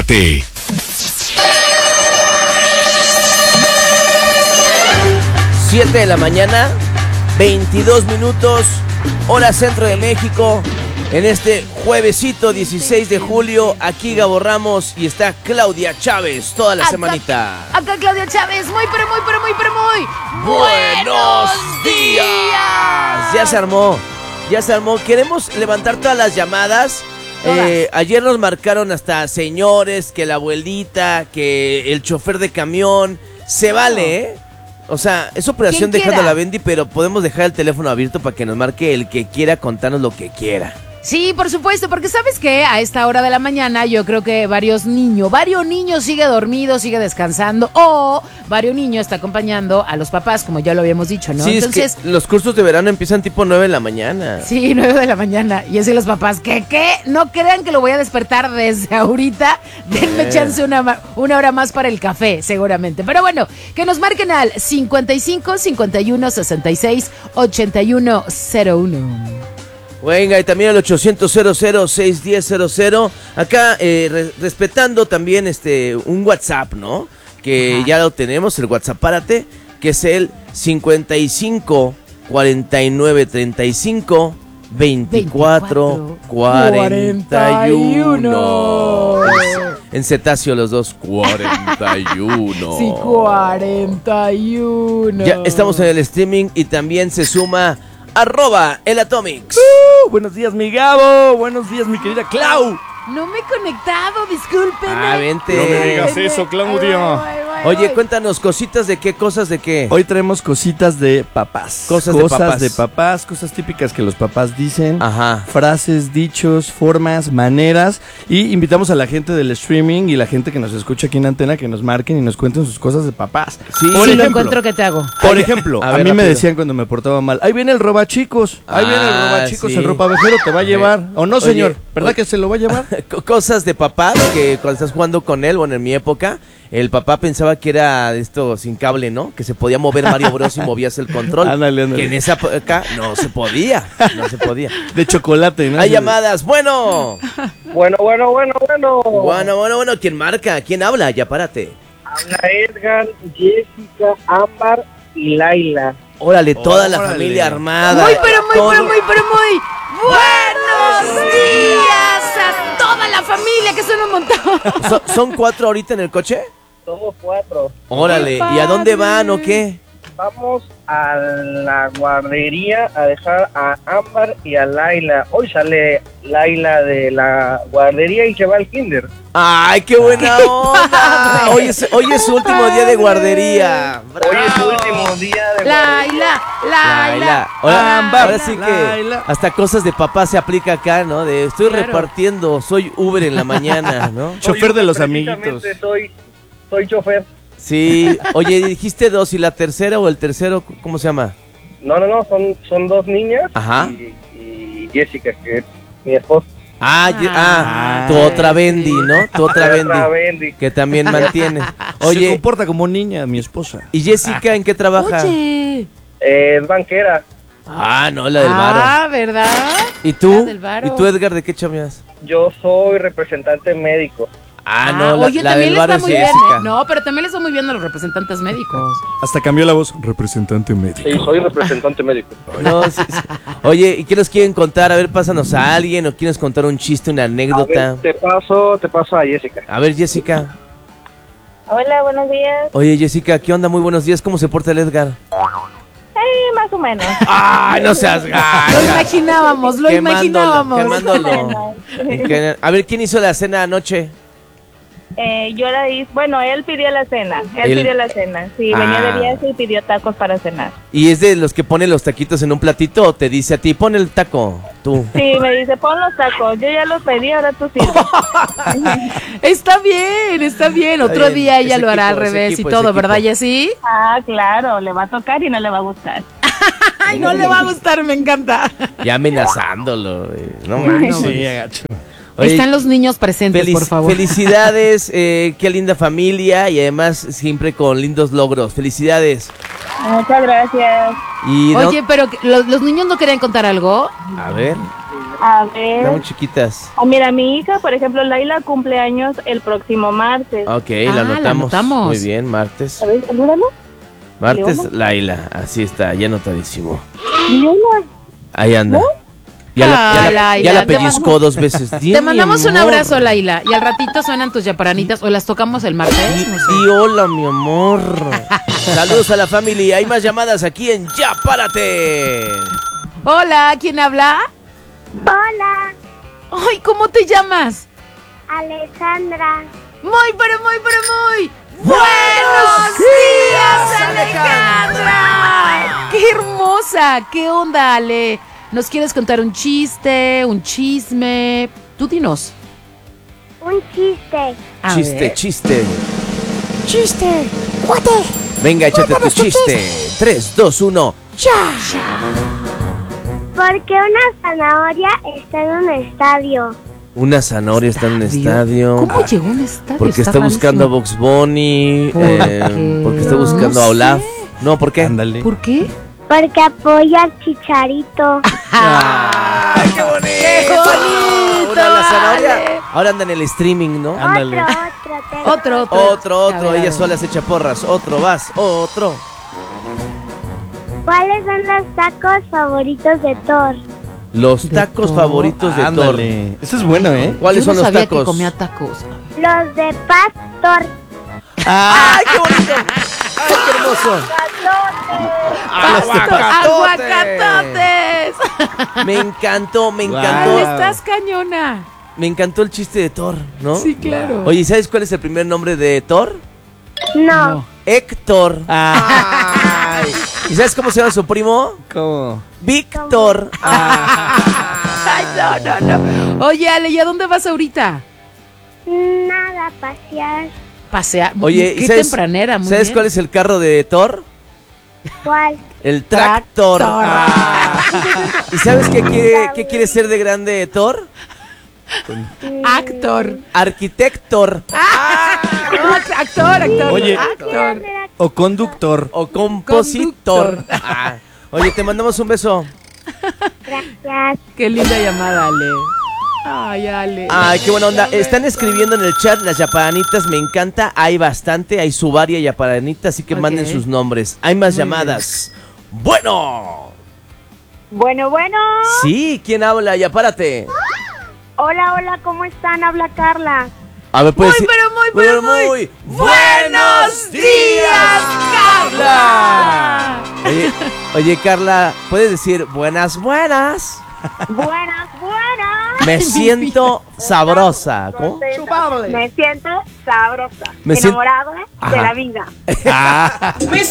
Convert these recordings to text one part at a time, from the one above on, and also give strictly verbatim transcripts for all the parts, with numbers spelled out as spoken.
Párate. siete de la mañana, veintidós minutos, hora centro de México. En este juevesito dieciséis de julio, aquí Gabo Ramos y está Claudia Chávez toda la acá, semanita. Acá Claudia Chávez, muy pero muy pero muy pero muy ¡Buenos días! Ya se armó, ya se armó. Queremos levantar todas las llamadas. Eh, ayer nos marcaron hasta señores, que la abuelita, que el chofer de camión. Se vale, ¿eh? O sea, es operación dejando la Bendy, pero podemos dejar el teléfono abierto para que nos marque el que quiera contarnos lo que quiera. Sí, por supuesto, porque ¿sabes qué? A esta hora de la mañana yo creo que varios niños, varios niños sigue dormido, sigue descansando, o varios niños está acompañando a los papás, como ya lo habíamos dicho, ¿no? Sí, Entonces, es que los cursos de verano empiezan tipo nueve de la mañana. Sí, nueve de la mañana. Y así los papás, ¿qué, qué? No crean que lo voy a despertar desde ahorita. Denme Eh. chance una, una hora más para el café, seguramente. Pero bueno, que nos marquen al cincuenta y cinco, cincuenta y uno, sesenta y seis, ochenta y uno cero uno. Venga, y también el ochocientos, cero cero, seiscientos diez, cero cero. Acá, eh, re- respetando también este un WhatsApp, ¿no? Que Ajá. ya lo tenemos, el WhatsApp Párate, que es el cincuenta y cinco, cuarenta y nueve, treinta y cinco, veinticuatro, cuarenta y uno. En cetáceo los dos, cuarenta y uno. Sí, cuarenta y uno. Ya estamos en el streaming y también se suma arroba el Atomics. Uh, buenos días, mi Gabo. Buenos días, mi querida Clau. No me he conectado, discúlpenme. Ah, vente. No me digas eso, Claudia. Oye, cuéntanos, cositas de qué, cosas de qué. Hoy traemos cositas de papás. Cosas de papás. de papás, cosas típicas que los papás dicen. Ajá. Frases, dichos, formas, maneras. Y invitamos a la gente del streaming y la gente que nos escucha aquí en Antena que nos marquen y nos cuenten sus cosas de papás. Sí, Por Si lo ejemplo, encuentro, ¿qué te hago? Por ejemplo, A a, ver, mí me rápido. decían cuando me portaba mal, ahí viene el robachicos, ahí viene el Ah, robachicos, sí. el ropavejero te va a llevar. ¿O no, Oye, señor? ¿Verdad oye. que se lo va a llevar? Co- Cosas de papás que cuando estás jugando con él, bueno, en mi época, el papá pensaba que era esto sin cable, ¿no? Que se podía mover Mario Bros y movías el control. Ándale, ándale. Que en esa época no se podía, no se podía. De chocolate, ¿no? Hay llamadas, bueno. Bueno, bueno, bueno, bueno. Bueno, bueno, bueno, ¿quién marca? ¿Quién habla? Ya párate. Habla Edgar, Jessica, Ámbar y Laila. Órale, toda la Órale. familia armada. Muy, pero muy, Todo- pero muy, pero muy. ¡Buenos días a toda la familia, que son un montón! ¿Son, son cuatro ahorita en el coche? Somos cuatro. Órale, ¡Qué ¿y a dónde padre! van o qué? Vamos a la guardería a dejar a Ámbar y a Laila. Hoy sale Laila de la guardería y se va al kinder. ¡Ay, qué buena onda! Hoy es, hoy es su último día de guardería. Hoy es su último día de Laila, Laila. Laila. Ahora, Ámbar, ahora sí que Laila. hasta cosas de papá se aplica acá, ¿no? De estoy Claro. repartiendo, soy Uber en la mañana, ¿no? Chofer de los Precisamente amiguitos. Soy, soy chofer. Sí. Oye, dijiste dos, ¿y la tercera o el tercero, cómo se llama? No, no, no, son, son dos niñas. Ajá. Y, y Jessica, que es mi esposa. Ah, ye- ah, Ah. tu otra Bendy, ¿no? Tu otra Otra Bendy, Bendy. que también mantiene. Se Oye, comporta como niña, mi esposa. ¿y Jessica en qué trabaja? Oye. Eh, es banquera. Ah, no, la del varo. Ah, ¿verdad? ¿Y tú? la del varo. ¿Y tú, Edgar, de qué chambeas? Yo soy representante médico. Ah, no, la, oye, la también del les varo va es muy bien. Jessica. ¿eh? No, pero también les va muy bien a los representantes médicos. Hasta cambió la voz. Representante médico. Sí, soy representante médico. No, sí, sí. Oye, ¿y qué nos quieren contar? A ver, pásanos a alguien o quieres contar un chiste, una A anécdota. ver, te paso, te paso a Jessica. A ver, Jessica. Hola, buenos días. Oye, Jessica, ¿qué onda? Muy buenos días. ¿Cómo se porta el Edgar? Eh, más o menos. ¡Ay, no seas Lo gacha! imaginábamos, lo imaginábamos. Quemándolo. Que- A ver, ¿quién hizo la cena anoche? Eh, yo la hice, bueno, él pidió la cena, él Él- pidió la cena, sí, Ah. venía de viaje y pidió tacos para cenar. ¿Y es de los que ponen los taquitos en un platito o te dice a ti, pon el taco, tú? Sí, me dice, pon los tacos, yo ya los pedí, ahora tú sirves. Está bien, está bien. Otro bien. día ella Ese lo hará equipo, al ese revés equipo, y todo, ese ¿verdad, equipo. Jessy? Ah, claro, le va a tocar y no le va a gustar. Ay, no le va a gustar, me encanta. Ya amenazándolo, güey. No mames. Sí, agacho. Oye, Están los niños presentes, felic- por favor. Felicidades, eh, qué linda familia y además siempre con lindos logros. Felicidades. Muchas gracias. Y no- Oye, pero que- ¿los, los niños no querían contar algo? a ver. A Están ver. muy chiquitas. Ah, mira, mi hija, por ejemplo, Laila cumple años el próximo martes. Ok, Ah, la la anotamos. anotamos. Muy bien, martes. A ver, salúdalo. Martes, Leona. Laila. Así está, ya anotadísimo. Leona. Ahí anda. Ya la, ya Ah, la- Laila, ya la te pellizcó dos veces. Di, Te mi mandamos un amor. abrazo, Laila. Y al ratito suenan tus yaparanitas o las tocamos el Di, martes. No sé. di hola, mi amor. Saludos a la familia. Hay más llamadas aquí en Ya Párate. Hola, ¿quién habla? Hola, Ay, ¿cómo te llamas? Alejandra. Muy, pero muy, pero muy. ¡Buenos días, Alejandra! ¡Qué hermosa! ¿Qué onda, Ale? ¿Nos quieres contar un chiste, un chisme? Tú dinos. Un chiste. A Chiste, ver. chiste. Chiste. Cuate. Venga, échate tu Cuéntanos tu chiste. tres, dos, uno. Porque una zanahoria está en un estadio. Una zanahoria está en un estadio. ¿Cómo llegó a un estadio? Porque está buscando a rarísimo. Box Bunny. ¿Por eh, qué? porque está buscando No a Olaf. sé. No, ¿por qué? Ándale. ¿Por qué? Porque apoya al Chicharito. ¡Ay, qué bonito! ¡Qué bonito, Ahora la zanahoria. Ale! Ahora anda en el streaming, ¿no? Ándale. Otro, otro. tengo Otro, otro. Otro, A otro. ver, a Ella ver. sola se echa porras. Otro, vas. Otro. ¿Cuáles son los tacos favoritos de Thor? Los De tacos Thor. favoritos de Thor. Ándale. Eso es bueno, ¿eh? ¿Cuáles Yo son no los sabía tacos? que comía tacos. Los de Pastor. ¡Ay, qué bonito! ¡Ay, qué hermoso! ¡Aguacatotes! Me encantó, me Wow. encantó. Ale, estás cañona. Me encantó el chiste de Thor, ¿no? Sí, claro. Oye, ¿sabes cuál es el primer nombre de Thor? No. Héctor. Ah, Ay. ¿Y sabes cómo se llama su primo? ¿cómo? Víctor. Ay, no, no, no. Oye, Ale, ¿y a dónde vas ahorita? Nada, pasear. Pasear. Oye, ¿y qué sabes, tempranera, muy ¿sabes bien. cuál es el carro de Thor? ¿Cuál? El tractor. Tractor. Ah. ¿Y sabes qué quiere, qué quiere ser de grande Thor? Actor. Arquitector. No, actor, actor. Oye. Actor. O conductor. O compositor. Conductor. Ah. Oye, te mandamos un beso. Gracias. Qué linda llamada, Ale. Ay, Ale. Ay, qué buena onda. Están escribiendo en el chat las yaparanitas, me encanta. Hay bastante, hay su varia yaparanita, así que Ok. manden sus nombres. Hay más Muy llamadas. Bueno. Bueno, bueno. Sí, ¿quién habla? Ya párate. Hola, hola, ¿cómo están? Habla Carla. A ver, pues. Muy, pero muy, pero muy. ¡Buenos días, Carla! Oye, oye, Carla, ¿puedes decir buenas, buenas? Buenas, buenas. Me siento sabrosa. ¿Cómo? Me siento sabrosa. Me sien- enamorada de Ajá. la vida. Ah,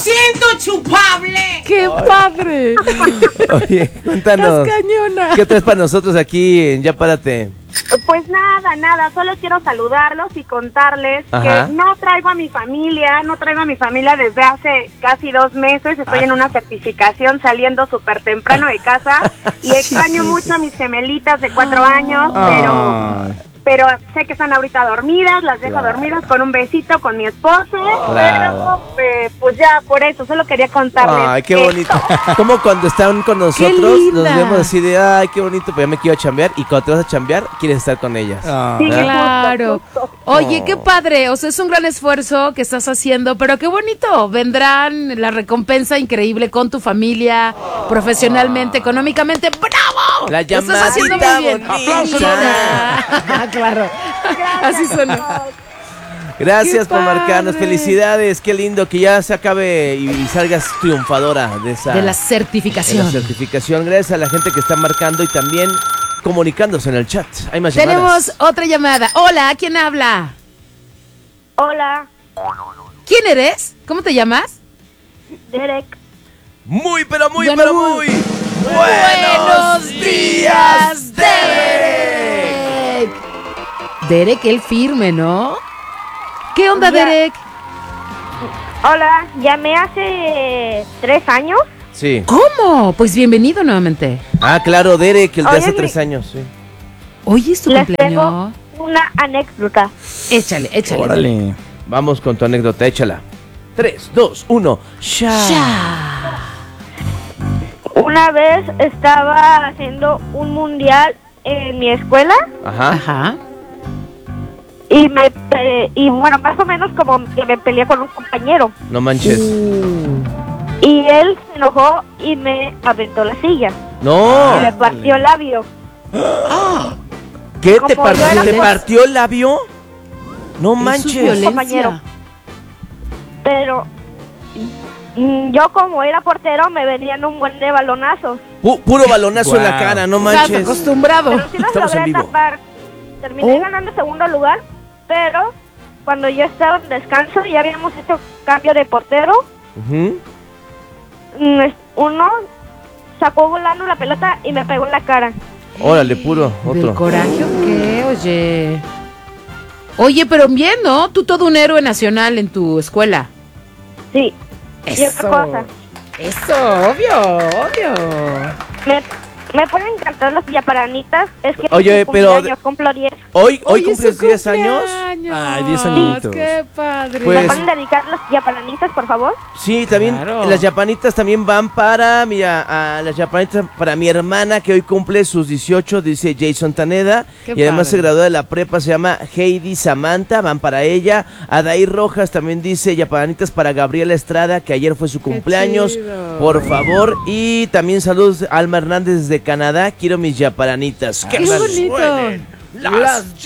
¡Qué padre! oye, Estás cuéntanos. cañona. ¿Qué traes para nosotros aquí en Ya Párate? Pues nada, nada, solo quiero saludarlos y contarles Ajá. que no traigo a mi familia, no traigo a mi familia desde hace casi dos meses, estoy en una certificación saliendo súper temprano de casa y extraño mucho a mis gemelitas de cuatro años, pero... Ah. Pero sé que están ahorita dormidas, las dejo Claro. dormidas con un besito con mi esposo, Claro. pero eh, pues ya por eso, solo quería contarles. Ay, qué esto. bonito. Como cuando están con nosotros, linda. nos vemos así de, ay, qué bonito, pero ya me quiero chambear. Y cuando te vas a chambear, quieres estar con ellas. Ah. Sí, Claro. justo, justo. Oye, Oh. qué padre. O sea, es un gran esfuerzo que estás haciendo, pero qué bonito. Vendrán la recompensa increíble con tu familia, profesionalmente, económicamente. ¡Bravo! La Lo estás haciendo llamadita muy bien. bonita. Claro. Así suena. Gracias Qué por marcarnos. padre. Felicidades. Qué lindo que ya se acabe y, y salgas triunfadora de esa De la de certificación. la certificación. Gracias a la gente que está marcando y también comunicándose en el chat. Hay más Tenemos llamadas. otra llamada. Hola, ¿quién habla? Hola, ¿Quién eres? ¿Cómo te llamas? Derek. Muy, pero muy, Bueno, pero muy. muy. ¡Buenos días, Derek! Derek, el firme, ¿no? ¿Qué onda, Ya. Derek? Hola, llamé hace tres años. Sí. ¿Cómo? Pues bienvenido nuevamente. Ah, claro, Derek, el de Oye, hace mi- tres años, sí. Hoy es tu Les cumpleaños. tengo una anécdota. Échale, échale. Órale. Vamos con tu anécdota, échala. Tres, dos, uno. ¡Ya! Ya. Una vez estaba haciendo un mundial en mi escuela Ajá. Ajá. y me pe- y bueno, más o menos como que me peleé con un compañero No manches. y él se enojó y me aventó la silla No. y me partió el labio. ¿Qué? ¿Te, Como yo partió, era ¿te por- partió el labio? No Eso es manches. violencia. compañero. Pero mm, yo como era portero me venían un buen de balonazos. Pu- puro balonazo en la Wow. cara, no Estás manches. acostumbrado. Pero sí los Estamos en logré vivo. tapar. Terminé Oh. ganando segundo lugar, pero cuando yo estaba en descanso ya habíamos hecho cambio de portero. Ujú. Mm, es- Uno sacó volando la pelota y me pegó en la cara. Órale, puro, ¿Del otro. coraje o qué? Oye. Oye, pero bien, ¿no? Tú todo un héroe nacional en tu escuela. Sí. Y otra cosa, Eso, obvio, obvio. me, me pueden encantar las yaparanitas. Es que Oye, es mi pero- cumpleaños, cumplo diez. Hoy, hoy Oye, cumples su diez años. cumpleaños. Ay, diez añitos. Qué padre. Pues- ¿Me pueden dedicar las yaparanitas, por favor? Sí, también Claro. las yapanitas también van para, mira, a las yapanitas para mi hermana que hoy cumple sus dieciocho, dice Jason Taneda, Qué y además padre. se graduó de la prepa, se llama Heidi Samantha, van para ella. Adair Rojas también dice yapanitas para Gabriela Estrada, que ayer fue su cumpleaños, chido. por favor. Y también saludos a Alma Hernández desde Canadá, quiero mis yaparanitas. Qué me bonito. suenen las